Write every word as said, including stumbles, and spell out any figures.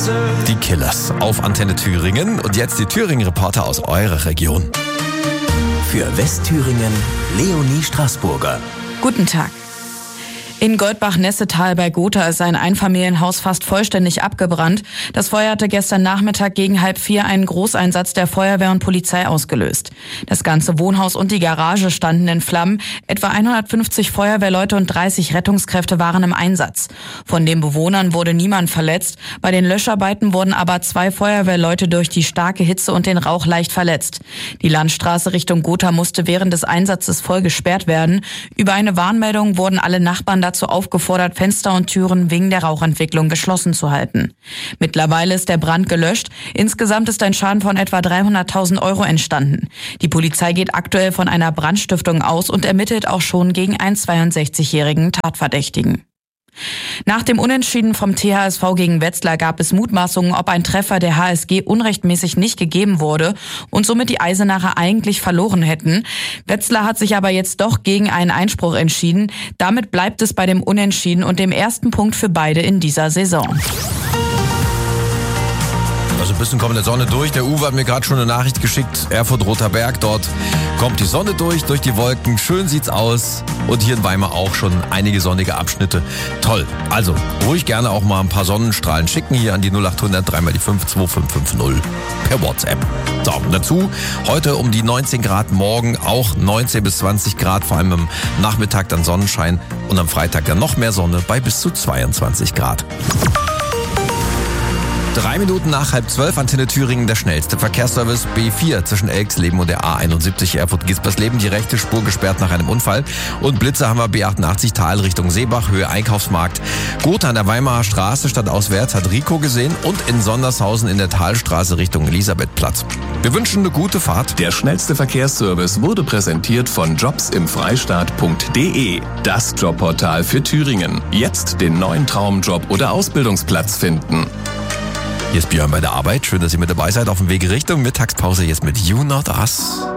Die Killers auf Antenne Thüringen und jetzt die Thüringen-Reporter aus eurer Region. Für Westthüringen Leonie Straßburger. Guten Tag. In Goldbach-Nessetal bei Gotha ist ein Einfamilienhaus fast vollständig abgebrannt. Das Feuer hatte gestern Nachmittag gegen halb vier einen Großeinsatz der Feuerwehr und Polizei ausgelöst. Das ganze Wohnhaus und die Garage standen in Flammen. Etwa hundertfünfzig Feuerwehrleute und dreißig Rettungskräfte waren im Einsatz. Von den Bewohnern wurde niemand verletzt. Bei den Löscharbeiten wurden aber zwei Feuerwehrleute durch die starke Hitze und den Rauch leicht verletzt. Die Landstraße Richtung Gotha musste während des Einsatzes voll gesperrt werden. Über eine Warnmeldung wurden alle Nachbarn dazu aufgefordert, Fenster und Türen wegen der Rauchentwicklung geschlossen zu halten. Mittlerweile ist der Brand gelöscht. Insgesamt ist ein Schaden von etwa dreihunderttausend Euro entstanden. Die Polizei geht aktuell von einer Brandstiftung aus und ermittelt auch schon gegen einen zweiundsechzigjährigen Tatverdächtigen. Nach dem Unentschieden vom T H S V gegen Wetzlar gab es Mutmaßungen, ob ein Treffer der H S G unrechtmäßig nicht gegeben wurde und somit die Eisenacher eigentlich verloren hätten. Wetzlar hat sich aber jetzt doch gegen einen Einspruch entschieden. Damit bleibt es bei dem Unentschieden und dem ersten Punkt für beide in dieser Saison. Also ein bisschen kommt der Sonne durch. Der Uwe hat mir gerade schon eine Nachricht geschickt. Erfurt-Roter Berg, dort kommt die Sonne durch, durch die Wolken. Schön sieht's aus. Und hier in Weimar auch schon einige sonnige Abschnitte. Toll. Also ruhig gerne auch mal ein paar Sonnenstrahlen schicken hier an die null acht hundert drei mal die fünf zwei fünf fünf null per WhatsApp. So, und dazu heute um die neunzehn Grad, morgen auch neunzehn bis zwanzig Grad, vor allem am Nachmittag dann Sonnenschein und am Freitag dann noch mehr Sonne bei bis zu zweiundzwanzig Grad. Drei Minuten nach halb zwölf, Antenne Thüringen, der schnellste Verkehrsservice B vier zwischen Elksleben und der A einundsiebzig Erfurt-Gispersleben. Die rechte Spur gesperrt nach einem Unfall. Und Blitze haben wir B achtundachtzig Tal Richtung Seebach, Höhe Einkaufsmarkt. Gotha an der Weimarer Straße stadtauswärts hat Rico gesehen und in Sondershausen in der Talstraße Richtung Elisabethplatz. Wir wünschen eine gute Fahrt. Der schnellste Verkehrsservice wurde präsentiert von jobs im freistaat punkt de. Das Jobportal für Thüringen. Jetzt den neuen Traumjob oder Ausbildungsplatz finden. Hier ist Björn bei der Arbeit. Schön, dass ihr mit dabei seid auf dem Weg Richtung Mittagspause jetzt mit You Not Us.